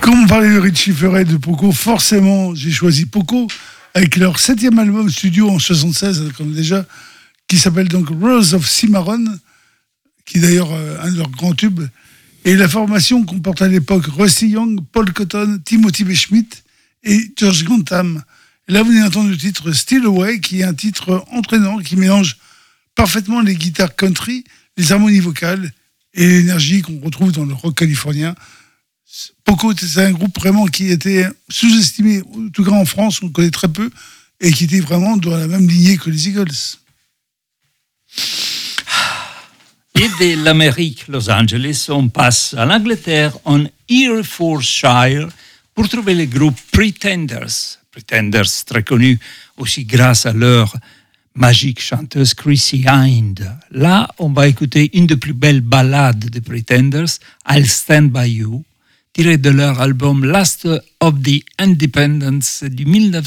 Comme on parlait de Richie Furay, de Poco, forcément, j'ai choisi Poco avec leur 7e album studio en 76, comme déjà, qui s'appelle donc Rose of Cimarron, qui est d'ailleurs un de leurs grands tubes. Et la formation comporte à l'époque Rusty Young, Paul Cotton, Timothy B. Schmidt et George Grantham. Et là, vous venez d'entendre le titre Still Away, qui est un titre entraînant, qui mélange parfaitement les guitares country, les harmonies vocales et l'énergie qu'on retrouve dans le rock californien. Poco, c'est un groupe vraiment qui était sous-estimé, en tout cas en France, on connaît très peu, et qui était vraiment dans la même lignée que les Eagles. Et de l'Amérique, Los Angeles, on passe à l'Angleterre, en Herefordshire, pour trouver le groupe Pretenders. Pretenders, très connu aussi grâce à leur magique chanteuse Chrissie Hynde. Là, on va écouter une des plus belles ballades de Pretenders, I'll Stand By You, tirée de leur album Last of the Independents du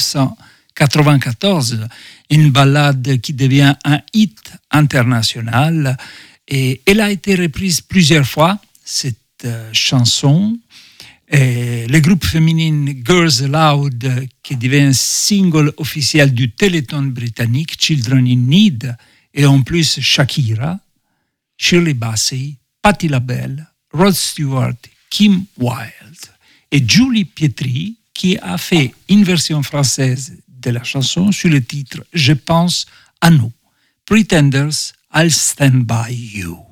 1994, une ballade qui devient un hit international. Et elle a été reprise plusieurs fois, cette chanson. Et le groupe féminin Girls Aloud, qui devient single officiel du Téléthon britannique Children in Need, et en plus Shakira, Shirley Bassey, Patti LaBelle, Rod Stewart, Kim Wilde et Julie Pietri, qui a fait une version française de la chanson sur le titre « Je pense à nous ». Pretenders, I'll Stand By You.